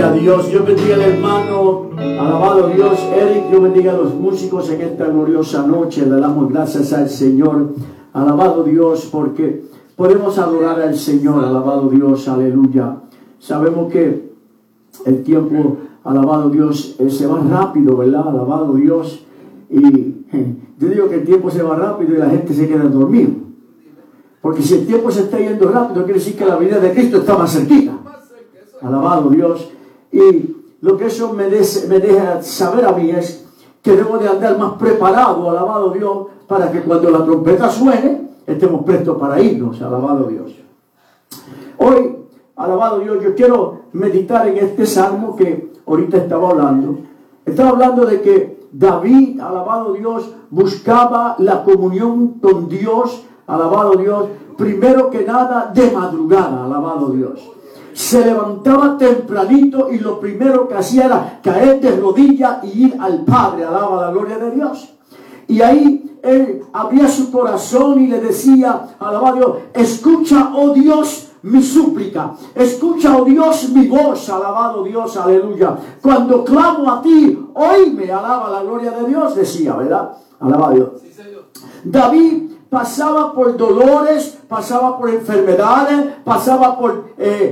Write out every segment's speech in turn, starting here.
Gloria a Dios. Dios bendiga al hermano, alabado Dios, Eric. Dios bendiga a los músicos en esta gloriosa noche. Le damos gracias al Señor, alabado Dios, porque podemos adorar al Señor, alabado Dios, aleluya. Sabemos que el tiempo, alabado Dios, se va rápido, ¿verdad? Alabado Dios. Y yo digo que el tiempo se va rápido y la gente se queda dormida. Porque si el tiempo se está yendo rápido, quiere decir que la vida de Cristo está más cerquita. Alabado Dios. Y lo que eso me deja saber a mí es que debo de andar más preparado, alabado Dios, para que cuando la trompeta suene, estemos prestos para irnos, alabado Dios. Hoy, alabado Dios, yo quiero meditar en este salmo que ahorita estaba hablando. Estaba hablando de que David, alabado Dios, buscaba la comunión con Dios, alabado Dios, primero que nada de madrugada, alabado Dios. Se levantaba tempranito y lo primero que hacía era caer de rodillas y ir al Padre, alaba la gloria de Dios. Y ahí él abría su corazón y le decía, alaba Dios, escucha, oh Dios, mi súplica, escucha, oh Dios, mi voz, alabado Dios, aleluya. Cuando clamo a ti, oíme, alaba la gloria de Dios, decía, ¿verdad? Alaba Dios. Sí, Señor. David pasaba por dolores, pasaba por enfermedades, pasaba por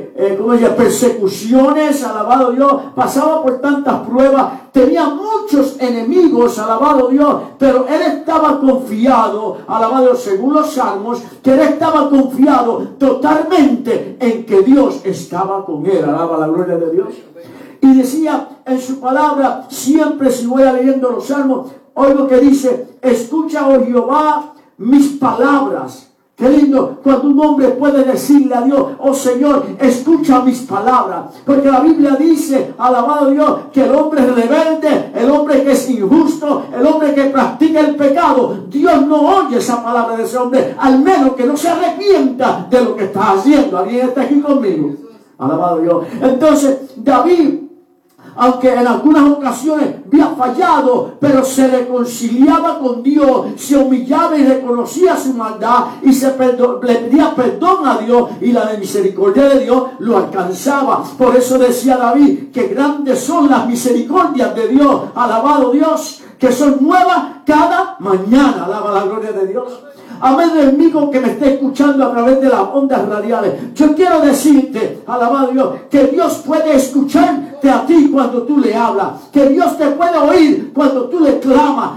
persecuciones, alabado Dios, pasaba por tantas pruebas, tenía muchos enemigos, alabado Dios, pero él estaba confiado, alabado Dios, según los salmos, que él estaba confiado totalmente en que Dios estaba con él, alaba la gloria de Dios. Y decía en su palabra, siempre si voy leyendo los salmos, oigo que dice, escucha, oh Jehová, mis palabras. Qué lindo cuando un hombre puede decirle a Dios, oh Señor, escucha mis palabras. Porque la Biblia dice, alabado Dios, que el hombre rebelde, el hombre que es injusto, el hombre que practica el pecado, Dios no oye esa palabra de ese hombre, al menos que no se arrepienta de lo que está haciendo. ¿Alguien está aquí conmigo? Alabado Dios. Entonces, David, aunque en algunas ocasiones había fallado, pero se reconciliaba con Dios, se humillaba y reconocía su maldad y le pedía perdón a Dios, y la misericordia de Dios lo alcanzaba. Por eso decía David que grandes son las misericordias de Dios, alabado Dios, que son nuevas cada mañana, alaba la gloria de Dios. Amén, amigo que me esté escuchando a través de las ondas radiales. Yo quiero decirte, alabado Dios, que Dios puede escucharte a ti cuando tú le hablas. Que Dios te puede oír cuando tú le clamas.